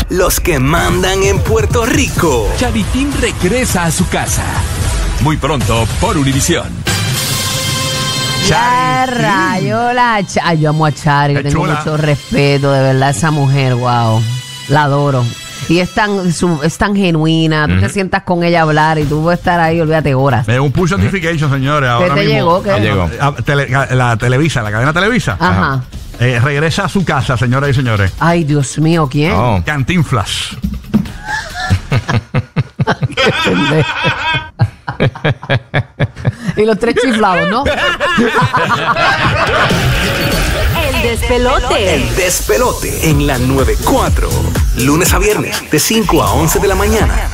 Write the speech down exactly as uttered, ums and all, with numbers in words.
los que mandan en Puerto Rico. Charitín regresa a su casa. Muy pronto por Univisión. Ya rayola. Ay, yo amo a Chari, tengo chula. mucho respeto, de verdad, esa mujer, wow. La adoro. Y es tan, su, es tan genuina, tú te sientas con ella a hablar y tú puedes estar ahí, olvídate, horas. Eh, un push notification, señores. ¿Qué Ahora te mismo. llegó? ¿Qué? Ah, llegó. ah, tele- la Televisa, la cadena Televisa. Ajá. Eh, regresa a su casa, señoras y señores. Ay, Dios mío, ¿quién? Oh. Cantinflas. Qué pendejo. Y los tres chiflados, ¿no? El despelote. El despelote en la noventa y cuatro. Lunes a viernes, de cinco a once de la mañana.